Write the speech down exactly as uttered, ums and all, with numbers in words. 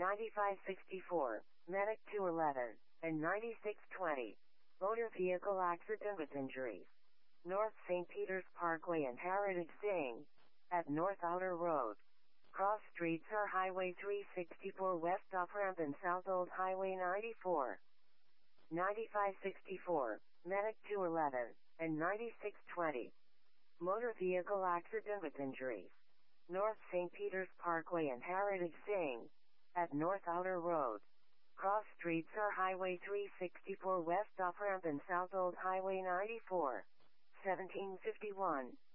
ninety-five sixty-four, Medic two eleven, and ninety-six twenty. Motor vehicle accident with injuries. North Saint Peter's Parkway and Heritage Singh. At North Outer Road. Cross streets are Highway three sixty-four West Off-Ramp and South Old Highway ninety-four. ninety-five sixty-four, Medic two eleven, and ninety-six twenty. Motor vehicle accident with injuries. North Saint Peter's Parkway and Heritage Singh. At North Outer Road. Cross streets are Highway three sixty-four West Off-Ramp and South Old Highway ninety-four. seventeen fifty-one.